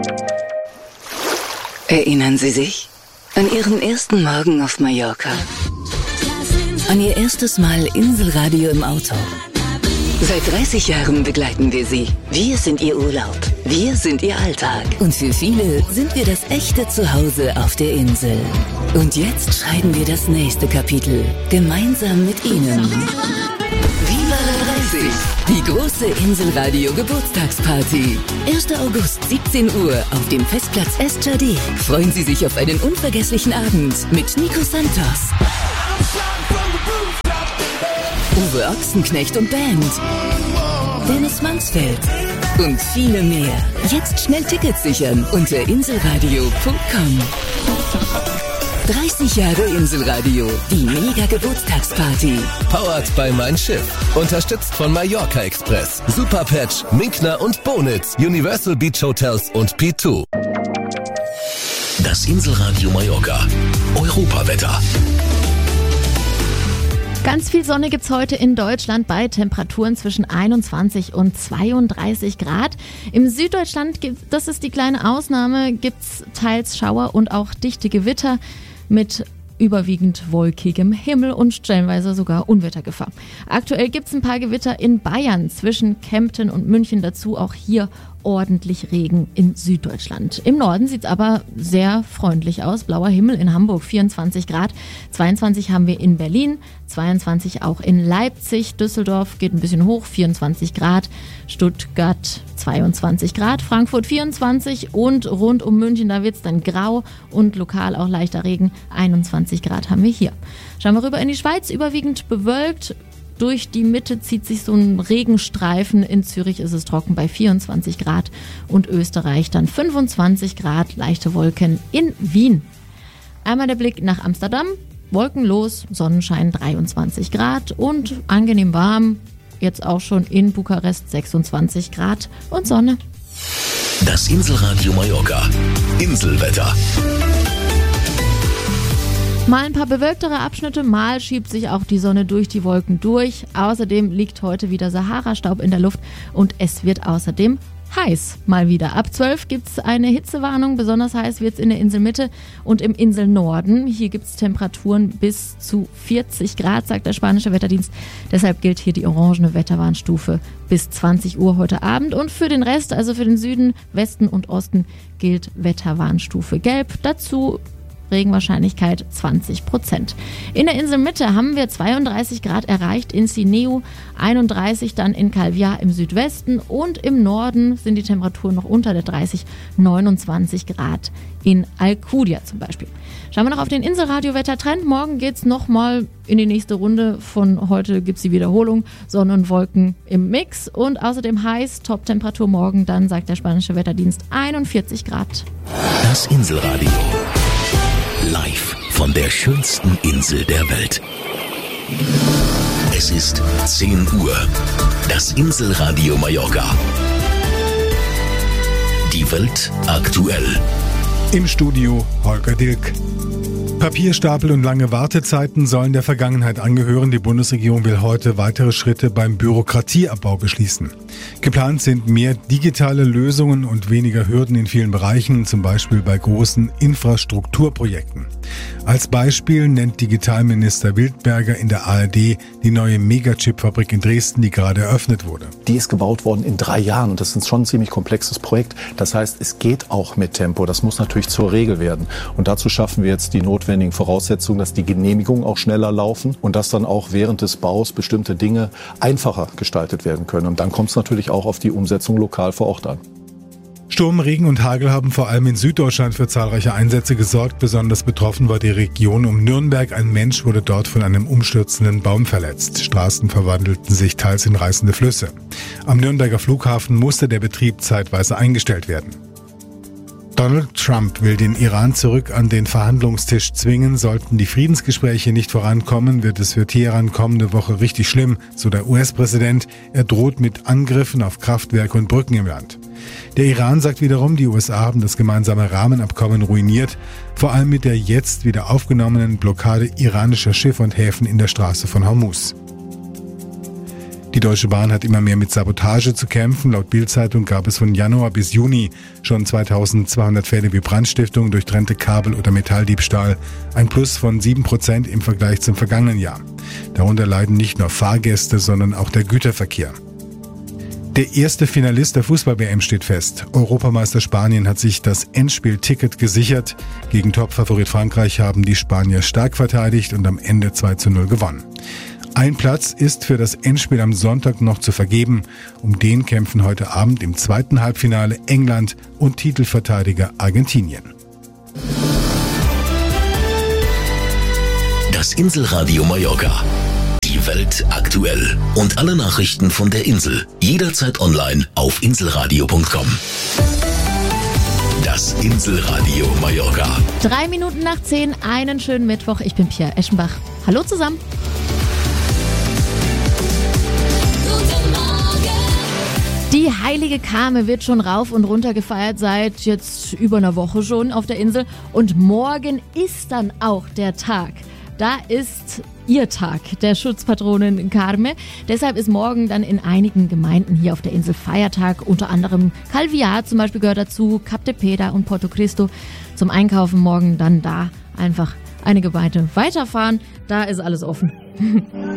Erinnern Sie sich an Ihren ersten Morgen auf Mallorca? An Ihr erstes Mal Inselradio im Auto? Seit 30 Jahren begleiten wir Sie. Wir sind Ihr Urlaub. Wir sind Ihr Alltag. Und für viele sind wir das echte Zuhause auf der Insel. Und jetzt schreiben wir das nächste Kapitel. Gemeinsam mit Ihnen. Viva la 30! Die große Inselradio Geburtstagsparty. 1. August, 17 Uhr auf dem Festplatz Estjardé. Freuen Sie sich auf einen unvergesslichen Abend mit Nico Santos, Uwe Ochsenknecht und Band, Dennis Mansfeld und viele mehr. Jetzt schnell Tickets sichern unter inselradio.com. 30 Jahre Inselradio, die Mega-Geburtstagsparty. Powered by Mein Schiff. Unterstützt von Mallorca Express, Superpatch, Minkner und Bonitz, Universal Beach Hotels und P2. Das Inselradio Mallorca. Europawetter. Ganz viel Sonne gibt's heute in Deutschland bei Temperaturen zwischen 21 und 32 Grad. Im Süddeutschland, das ist die kleine Ausnahme, gibt's teils Schauer und auch dichte Gewitter mit überwiegend wolkigem Himmel und stellenweise sogar Unwettergefahr. Aktuell gibt's ein paar Gewitter in Bayern zwischen Kempten und München, dazu auch hier ordentlich Regen in Süddeutschland. Im Norden sieht's aber sehr freundlich aus. Blauer Himmel in Hamburg, 24 Grad. 22 haben wir in Berlin, 22 auch in Leipzig. Düsseldorf geht ein bisschen hoch, 24 Grad. Stuttgart 22 Grad. Frankfurt 24 und rund um München, da wird's dann grau und lokal auch leichter Regen. 21 Grad haben wir hier. Schauen wir rüber in die Schweiz, überwiegend bewölkt. Durch die Mitte zieht sich so ein Regenstreifen. In Zürich ist es trocken bei 24 Grad und Österreich dann 25 Grad, leichte Wolken in Wien. Einmal der Blick nach Amsterdam, wolkenlos, Sonnenschein 23 Grad und angenehm warm. Jetzt auch schon in Bukarest 26 Grad und Sonne. Das Inselradio Mallorca. Inselwetter. Mal ein paar bewölktere Abschnitte, mal schiebt sich auch die Sonne durch die Wolken durch. Außerdem liegt heute wieder Sahara-Staub in der Luft und es wird außerdem heiß. Mal wieder. Ab 12 gibt es eine Hitzewarnung. Besonders heiß wird es in der Inselmitte und im Inselnorden. Hier gibt es Temperaturen bis zu 40 Grad, sagt der spanische Wetterdienst. Deshalb gilt hier die orangene Wetterwarnstufe bis 20 Uhr heute Abend. Und für den Rest, also für den Süden, Westen und Osten, gilt Wetterwarnstufe gelb. Dazu Regenwahrscheinlichkeit 20%. In der Inselmitte haben wir 32 Grad erreicht in Sineu, 31 dann in Calvià im Südwesten und im Norden sind die Temperaturen noch unter der 30, 29 Grad in Alcudia zum Beispiel. Schauen wir noch auf den Inselradio-Wettertrend. Morgen geht's nochmal in die nächste Runde. Von heute gibt's die Wiederholung. Sonne und Wolken im Mix und außerdem heiß. Top-Temperatur morgen dann, sagt der spanische Wetterdienst, 41 Grad. Das Inselradio. Live von der schönsten Insel der Welt. Es ist 10 Uhr. Das Inselradio Mallorca. Die Welt aktuell. Im Studio Holger Dilk. Papierstapel und lange Wartezeiten sollen der Vergangenheit angehören. Die Bundesregierung will heute weitere Schritte beim Bürokratieabbau beschließen. Geplant sind mehr digitale Lösungen und weniger Hürden in vielen Bereichen, zum Beispiel bei großen Infrastrukturprojekten. Als Beispiel nennt Digitalminister Wildberger in der ARD die neue Megachip-Fabrik in Dresden, die gerade eröffnet wurde. Die ist gebaut worden in 3 Jahren und das ist schon ein ziemlich komplexes Projekt. Das heißt, es geht auch mit Tempo. Das muss natürlich zur Regel werden. Und dazu schaffen wir jetzt die notwendigen Voraussetzungen, dass die Genehmigungen auch schneller laufen und dass dann auch während des Baus bestimmte Dinge einfacher gestaltet werden können. Und dann kommt es natürlich auch auf die Umsetzung lokal vor Ort an. Sturm, Regen und Hagel haben vor allem in Süddeutschland für zahlreiche Einsätze gesorgt. Besonders betroffen war die Region um Nürnberg. Ein Mensch wurde dort von einem umstürzenden Baum verletzt. Straßen verwandelten sich teils in reißende Flüsse. Am Nürnberger Flughafen musste der Betrieb zeitweise eingestellt werden. Donald Trump will den Iran zurück an den Verhandlungstisch zwingen. Sollten die Friedensgespräche nicht vorankommen, wird es für Teheran kommende Woche richtig schlimm, so der US-Präsident. Er droht mit Angriffen auf Kraftwerke und Brücken im Land. Der Iran sagt wiederum, die USA haben das gemeinsame Rahmenabkommen ruiniert, vor allem mit der jetzt wieder aufgenommenen Blockade iranischer Schiffe und Häfen in der Straße von Hormuz. Die Deutsche Bahn hat immer mehr mit Sabotage zu kämpfen. Laut Bild-Zeitung gab es von Januar bis Juni schon 2200 Fälle wie Brandstiftung, durchtrennte Kabel- oder Metalldiebstahl. Ein Plus von 7% im Vergleich zum vergangenen Jahr. Darunter leiden nicht nur Fahrgäste, sondern auch der Güterverkehr. Der erste Finalist der Fußball-WM steht fest. Europameister Spanien hat sich das Endspielticket gesichert. Gegen Topfavorit Frankreich haben die Spanier stark verteidigt und am Ende 2:0 gewonnen. Ein Platz ist für das Endspiel am Sonntag noch zu vergeben. Um den kämpfen heute Abend im zweiten Halbfinale England und Titelverteidiger Argentinien. Das Inselradio Mallorca. Die Welt aktuell. Und alle Nachrichten von der Insel. Jederzeit online auf inselradio.com. Das Inselradio Mallorca. 3 Minuten nach 10, einen schönen Mittwoch. Ich bin Pia Eschenbach. Hallo zusammen. Die heilige Kame wird schon rauf und runter gefeiert seit jetzt über einer Woche schon auf der Insel. Und morgen ist dann auch der Tag. Da ist ihr Tag, der Schutzpatronin Carme. Deshalb ist morgen dann in einigen Gemeinden hier auf der Insel Feiertag. Unter anderem Calviá zum Beispiel gehört dazu, Cap de Peda und Porto Cristo. Zum Einkaufen morgen dann da einfach einige Gemeinde weiterfahren. Da ist alles offen.